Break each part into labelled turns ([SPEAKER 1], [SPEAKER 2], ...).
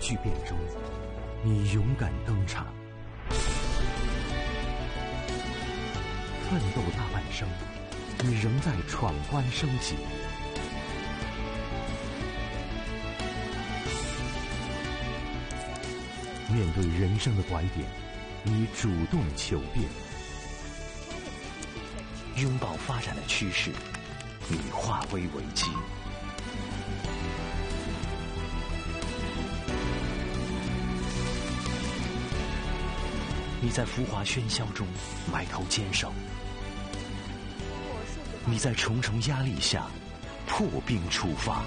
[SPEAKER 1] 巨变中，你勇敢登场，奋斗大半生，你仍在闯关升级。面对人生的拐点，你主动求变；
[SPEAKER 2] 拥抱发展的趋势，你化危为机。你在浮华喧嚣中埋头坚守，你在重重压力下破冰出发。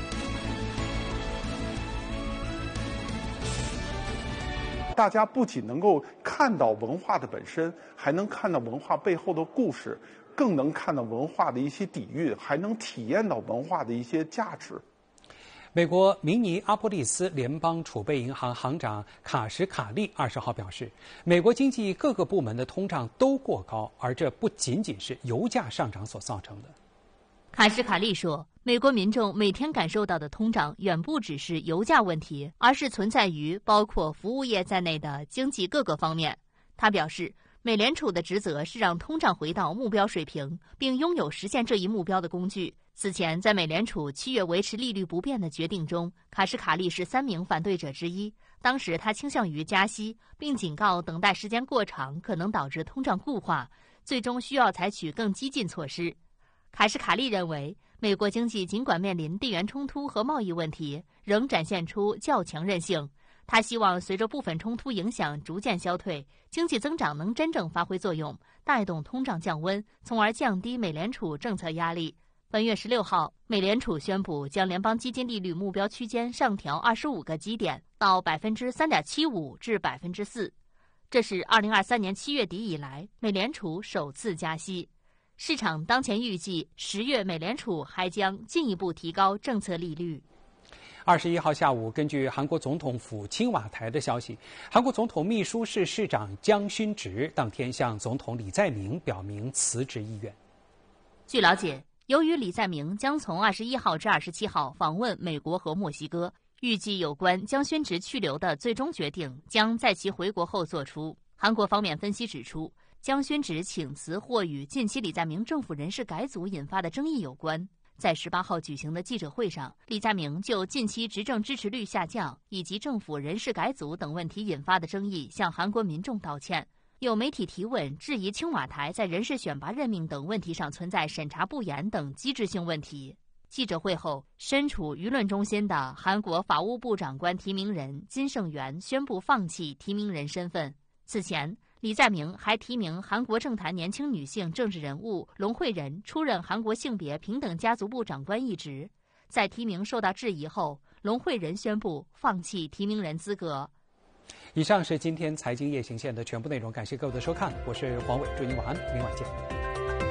[SPEAKER 3] 大家不仅能够看到文化的本身，还能看到文化背后的故事，更能看到文化的一些底蕴，还能体验到文化的一些价值。
[SPEAKER 4] 美国明尼阿波利斯联邦储备银行行长卡什卡利20号表示，美国经济各个部门的通胀都过高，而这不仅仅是油价上涨所造成的。
[SPEAKER 5] 卡什卡利说，美国民众每天感受到的通胀远不只是油价问题，而是存在于包括服务业在内的经济各个方面。他表示，美联储的职责是让通胀回到目标水平，并拥有实现这一目标的工具。此前，在美联储7月维持利率不变的决定中，卡什卡利是3名反对者之一。当时他倾向于加息，并警告等待时间过长可能导致通胀固化，最终需要采取更激进措施。卡什卡利认为，美国经济尽管面临地缘冲突和贸易问题，仍展现出较强韧性。他希望随着部分冲突影响逐渐消退，经济增长能真正发挥作用，带动通胀降温，从而降低美联储政策压力。本月16号，美联储宣布将联邦基金利率目标区间上调25个基点，到3.75%至4%。这是2023年7月底以来美联储首次加息。市场当前预计10月美联储还将进一步提高政策利率。
[SPEAKER 4] 21号下午，根据韩国总统府青瓦台的消息，韩国总统秘书室室长姜勋植当天向总统李在明表明辞职意愿。
[SPEAKER 5] 据了解，由于李在明将从21号至27号访问美国和墨西哥，预计有关姜勋植去留的最终决定将在其回国后做出。韩国方面分析指出，姜勋植请辞或与近期李在明政府人事改组引发的争议有关。在18号举行的记者会上，李在明就近期执政支持率下降以及政府人事改组等问题引发的争议向韩国民众道歉。有媒体提问质疑青瓦台在人事选拔任命等问题上存在审查不严等机制性问题。记者会后，身处舆论中心的韩国法务部长官提名人金圣元宣布放弃提名人身份。此前，李在明还提名韩国政坛年轻女性政治人物龙惠仁出任韩国性别平等家族部长官一职。在提名受到质疑后，龙惠仁宣布放弃提名人资格。
[SPEAKER 4] 以上是今天财经夜行线的全部内容，感谢各位的收看，我是黄伟，祝您晚安，明晚见。